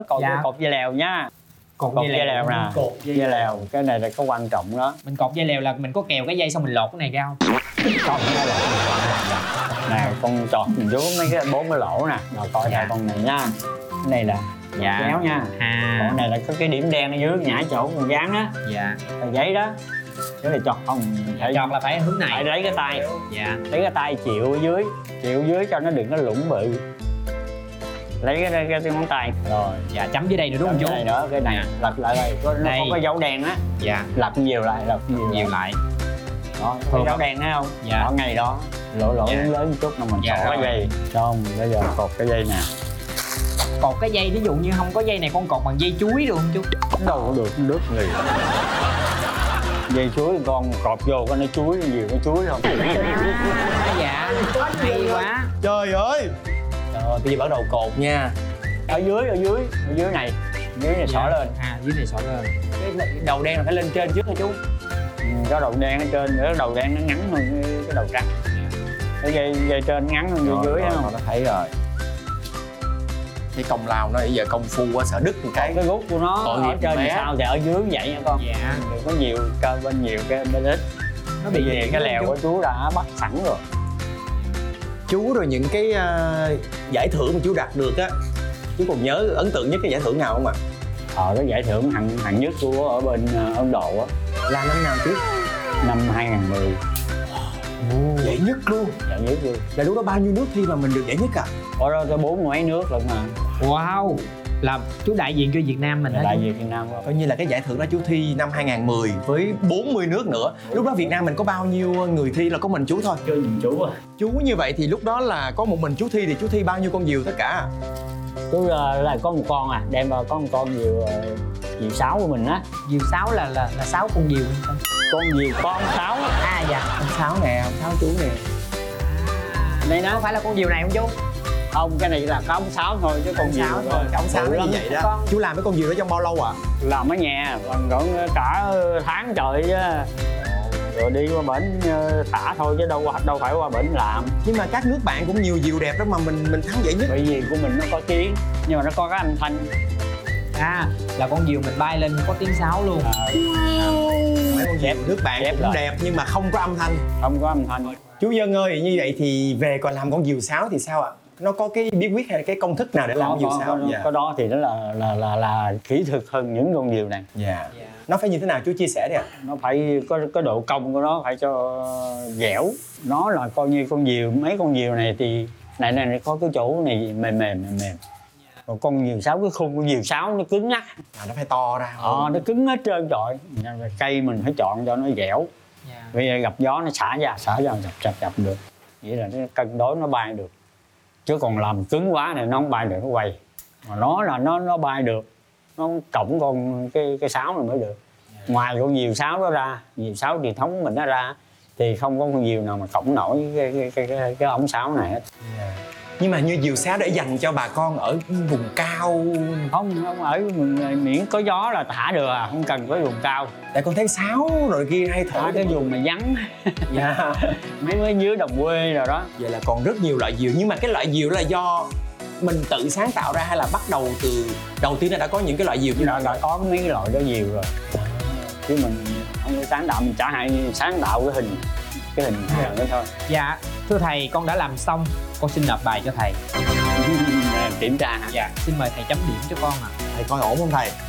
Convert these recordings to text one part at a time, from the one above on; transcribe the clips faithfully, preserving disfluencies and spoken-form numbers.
Cột Dạ. cột dây leo nha. Cột, Cột dây leo nè. Cột dây, Dây leo, cái này là có quan trọng đó. Mình cột dây leo là mình có kèo cái dây xong mình lột cái này ra không? Không, cái là nè, con chọt mình vô mấy cái bốn cái lỗ nè. Rồi coi Dạ. lại con này nha. Cái này là Dạ. kéo nha. À. Còn này là có cái điểm đen ở dưới nhả chỗ con dán á. Dạ. Là giấy đó. Cái này chọt không phải Chọt là phải hướng này. phải lấy cái tay. Dạ. Lấy cái tay chịu ở dưới, chịu ở dưới cho nó đừng có lủng bự. Lấy cái cái, cái ngón tay rồi. Dạ, chấm dưới đây nữa đúng không chú? Cái này nữa, cái này Dạ. lật lại đây, có, nó Đây. có cái dấu đen á. Dạ. Lật nhiều lại, lật nhiều, Nhiều lại. Đó, cái Thường dấu ạ. đen thấy không? Dạ. Ở ngay đó, lỗ lỗ Dạ. lớn lớn một chút là mình Dạ, xỏ cái rồi. dây. Xong, bây giờ cột cái dây nè. Cột cái dây, ví dụ như không có dây này con cột bằng dây chuối được không chú? Đâu có được, đứt liền. Dây chuối con cột vô có nó chuối nhiều cái chuối không? À, dạ. Hay quá. Trời ơi. Rồi bây giờ bắt đầu cột nha. Ở dưới, ở dưới, ở dưới này, dưới này xỏ lên. À, dưới này xỏ lên. Cái đầu đen là phải lên trên trước hả chú? Ừ, có đầu đen ở trên, nữa đầu đen nó ngắn hơn cái, cái đầu trắng. Cái dây dây trên ngắn hơn dây dưới thấy không? Nó thấy rồi. Cái công lao nó bây giờ công phu quá sợ đứt một cái. Cái gút của nó Tội ở nghiệp trên bé. thì sao thì ở dưới vậy nha con. Dạ. Đừng có nhiều cơ bên nhiều cái bên ít. Nó Bị bị về điểm cái đúng lèo không của chú? chú đã bắt sẵn rồi. Chú rồi những cái uh, giải thưởng mà chú đạt được á, chú còn nhớ ấn tượng nhất cái giải thưởng nào không ạ? Ờ cái giải thưởng hạng hạng nhất của ở bên uh, Ấn Độ á, Là năm nào chú? năm hai không một không. Giải nhất luôn. Giải nhất luôn. Là lúc đó bao nhiêu nước thi mà mình được giải nhất à? Ở đó tới bốn mấy nước lận mà. Wow. Là chú đại diện cho Việt Nam mình hả Đại chú? diện Việt Nam không? Coi như là cái giải thưởng đó chú thi năm hai không một không với bốn mươi nước nữa. Lúc đó Việt Nam mình có bao nhiêu người thi, là có mình chú thôi? Chưa nhìn chú à. Chú như vậy thì lúc đó là có một mình chú thi thì chú thi bao nhiêu con diều tất cả? Chú uh, là có một con à, đem vào có một con diều uh, diều sáo của mình á. Diều sáu là là là sáu con diều không? Con diều con sáo á. À dạ. Ông Sáu nè, ông Sáu chú nè. Đây Có nó phải là con diều này không chú? không, cái này là có ống sáo thôi chứ con diều Sáo thôi. Ông Sáu Bự nó lắm. như vậy đó. Con- Chú làm cái con diều đó trong bao lâu ạ? À? Làm ở nhà còn còn cả tháng trời chứ. Rồi đi qua bển uh, thả thôi chứ đâu đâu phải qua bển làm. Nhưng mà các nước bạn cũng nhiều diều đẹp đó mà mình mình thắng giải nhất. Bởi vì của mình nó có tiếng nhưng mà nó có cái âm thanh. À, là con diều mình bay lên có tiếng sáo luôn. À, Mấy con diều nước bạn Đẹp cũng rồi. đẹp nhưng mà không có âm thanh. không có âm thanh. Chú Dân ơi, như vậy thì về còn làm con diều sáo thì sao ạ? Nó có cái bí quyết hay là cái công thức nào để làm có, diều có, sáo? có, Dạ. có đó thì nó là là là là kỹ thuật hơn những con diều này. Dạ. Dạ. Nó phải như thế nào chú chia sẻ đi ạ? Nó phải có cái độ cong của nó phải cho dẻo. Nó là coi như con diều, mấy con diều này thì này này có cái chỗ này mềm mềm mềm mềm. Còn con diều sáo, cái khung con diều sáo nó cứng ngắc. À, nó phải to ra. Ờ, nó cứng hết trơn trọi. Cây mình phải chọn cho nó dẻo. Dạ. Bây giờ gặp gió nó xả ra, xả ra chập chập chập được. Vậy là nó cân đối nó bay được. Chứ còn làm cứng quá thì nó không bay được, nó quay. Mà nó là nó nó bay được. Nó cộng con cái cái sáo này mới được. Ngoài con diều sáo đó ra, diều sáo truyền thống mình nó ra thì không có con diều nào mà cộng nổi cái cái cái cái, cái ống sáo này hết. Dạ. Nhưng mà như diều sáo để dành cho bà con ở vùng cao. Không, không ở mình miễn có gió là thả được à, không cần có vùng cao. Tại con thấy sáo rồi kia hay thở Thả cái vùng mà vắng. Dạ. Mấy mấy dưới đồng quê rồi đó. Vậy là còn rất nhiều loại diều, nhưng mà cái loại diều đó là do mình tự sáng tạo ra hay là bắt đầu từ đầu tiên là đã có những cái loại diều như Đã, đã có mấy cái loại đó nhiều rồi. Chứ mình không có sáng tạo, mình chả hay sáng tạo cái hình cái hình hài đó thôi. Dạ, thưa thầy, con đã làm xong, con xin nộp bài cho thầy. Kiểm tra hả? Dạ, xin mời thầy chấm điểm cho con ạ. Thầy coi ổn không thầy?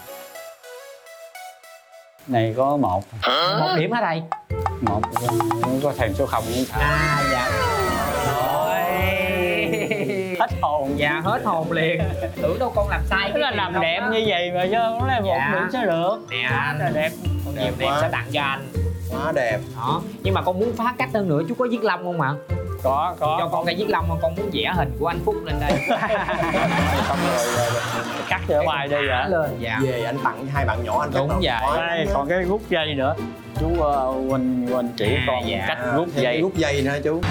Này có một Một điểm hả thầy? một có thèm số không nữa. À dạ. Rồi. Hết hồn. Dạ, hết hồn liền. Tưởng đâu con làm sai Tức là gì làm đâu đẹp đó. như vậy mà chứ không lấy một Dạ. điểm sao được. Nè anh, Rất là đẹp. con Đẹp diều này em quá. sẽ tặng cho anh. Quá đẹp. Đó, nhưng mà con muốn phá cách hơn nữa, chú có viết lông không ạ? Có có. Cho con cây viết lông không? Con muốn vẽ hình của anh Phúc lên đây. Xong rồi, rồi, rồi cắt cho bài đi vậy. Lên, dạ. Về anh tặng hai bạn nhỏ anh. Đúng chắc là vậy. quá Đây nhá. còn cái rút dây nữa. Chú uh, Quỳnh Quỳnh chỉ À, con dạ. cách À, rút thêm cái dây. rút dây nữa chú.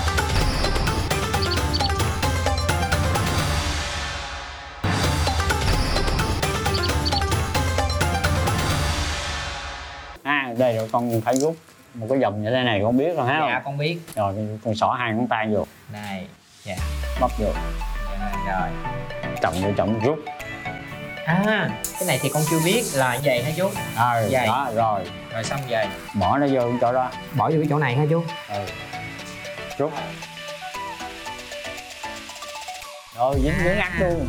À đây rồi con phải rút một cái vòng như thế này con biết rồi ha. Dạ, con biết. Rồi con xỏ hai ngón tay vô, Này, dạ. bắp vô, Dạ, rồi. chậm vô chậm rút. À, cái này thì con chưa biết là vậy hả chú? À, Vậy. đó rồi Rồi xong vậy bỏ nó vô chỗ đó. bỏ vô cái chỗ này hả chú? Ừ. Rút rồi dính dính ngắt luôn.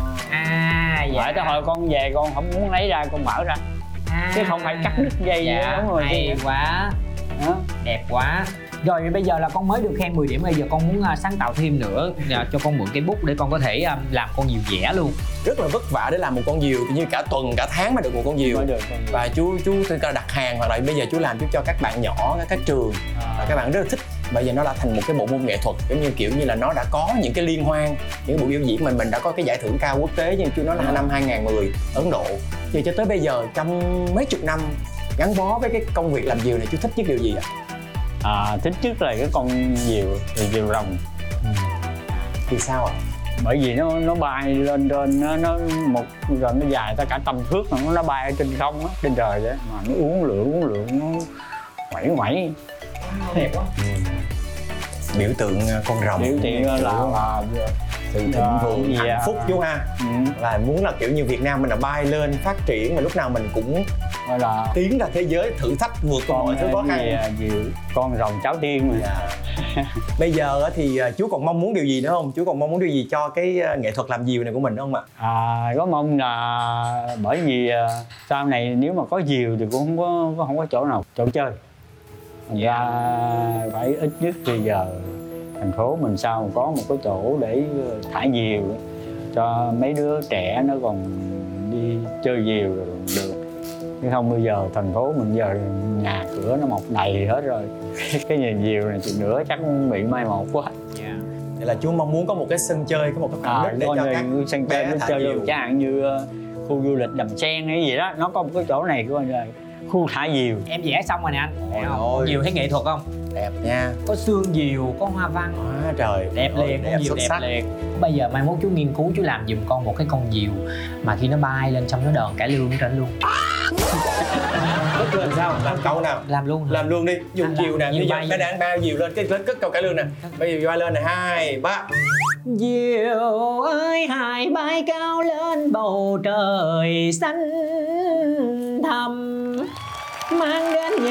À dạ. Vậy tới hồi con về con không muốn lấy ra con mở ra, À, chứ không phải cắt đứt dây. dạ, Đúng rồi. hay quá, Đó. đẹp quá. Rồi bây giờ là con mới được khen mười điểm, bây giờ con muốn uh, sáng tạo thêm nữa, uh, cho con mượn cái bút để con có thể um, làm con diều vẽ luôn. Rất là vất vả để làm một con diều, như cả tuần cả tháng mà được một con diều. Mới được con diều. Và chú chú đặt hàng hoặc là bây giờ chú làm chú cho các bạn nhỏ, các trường và các bạn rất là thích. Bây giờ nó đã thành một cái bộ môn nghệ thuật, giống như kiểu như là nó đã có những cái liên hoan, những buổi biểu diễn mình mình đã có cái giải thưởng cao quốc tế như chú nói là năm hai không một không Ấn Độ. Thì cho tới bây giờ trong mấy chục năm gắn bó với cái công việc làm diều này, chú thích nhất điều gì ạ? À, thích nhất là cái con diều thì diều rồng. Ừ. Vì sao ạ? Bởi vì nó nó bay lên trên nó nó một rồi nó dài tới cả tầm thước mà nó bay ở trên không á, trên trời vậy mà nó uốn lượn uốn lượn nó quẩy quẩy. Đẹp quá. Ừ. Biểu tượng con rồng, Biểu tượng là, là, là sự thịnh vượng, gì hạnh à? phúc chú ha. Ừ. Là muốn là kiểu như Việt Nam mình là bay lên phát triển mà lúc nào mình cũng Gọi là tiến ra thế giới, thử thách vượt qua mọi thứ khó khăn. gì, à, diều con rồng cháu tiên mà. Dạ. Bây giờ á thì à, chú còn mong muốn điều gì nữa không? Chú còn mong muốn điều gì cho cái à, nghệ thuật làm diều này của mình không ạ? À, có mong là bởi vì à, sau này nếu mà có diều thì cũng không có, có không có chỗ nào chỗ chơi. Thành ra phải ít nhất bây giờ thành phố mình sao mà có một cái chỗ để thả diều cho mấy đứa trẻ nó còn đi chơi diều rồi còn được. Chứ không bây giờ thành phố mình giờ nhà cửa nó mọc đầy hết rồi. Cái nhà diều này chừng nữa chắc bị mai một quá. Dạ. Thì là chú mong muốn có một cái sân chơi, có một cái khoảng À, đất để có cho nơi các sân chơi bé nó thả chơi diều. chẳng hạn như uh, khu du lịch Đầm Sen hay gì đó, nó có một cái chỗ này coi là khu thả diều. Em vẽ xong rồi nè anh. Đẹp Ôi không? ôi. Con diều thấy nghệ thuật không? Đẹp nha. Có xương diều, có hoa văn. Quá trời. Đẹp Ôi, liền, con diều xuất đẹp sắc. liền. Bây giờ mai mốt chú nghiên cứu, chú làm giùm con một cái con diều mà khi nó bay lên xong nó đờn cải lương trên luôn. Cất lên sao? Làm câu nào? Làm luôn hả? Làm luôn đi. Dùng À, diều nè, làm bây giờ bay bé vậy. đang bao diều lên, cái cất cất câu cải lương nè. Bây giờ bay lên này, hai, ba. Diều ơi hãy bay cao lên bầu trời xanh thẳm, mang đến